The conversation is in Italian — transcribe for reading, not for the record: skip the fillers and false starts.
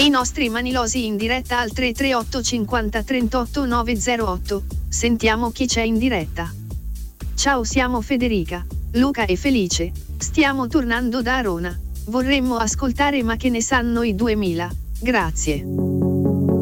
I nostri manilosi in diretta al 338 50 38 908. Sentiamo chi c'è in diretta. Ciao, siamo Federica, Luca e Felice. Stiamo tornando da Arona. Vorremmo ascoltare Ma che ne sanno i 2000. Grazie.